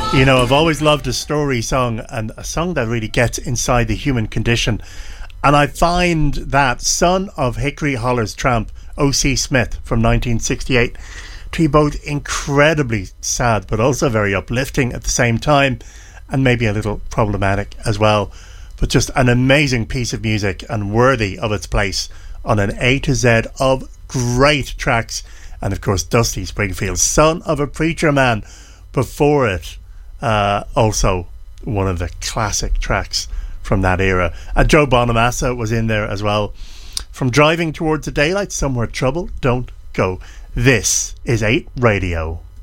You know, I've always loved a story song and a song that really gets inside the human condition. And I find that Son of Hickory Holler's Tramp, O.C. Smith from 1968, to be both incredibly sad but also very uplifting at the same time, and maybe a little problematic as well. But just an amazing piece of music and worthy of its place on an A to Z of great tracks. And of course, Dusty Springfield's Son of a Preacher Man before it. Also one of the classic tracks from that era. And Joe Bonamassa was in there as well. From Driving Towards the Daylight, Somewhere Trouble Don't Go. This is 8 Radio.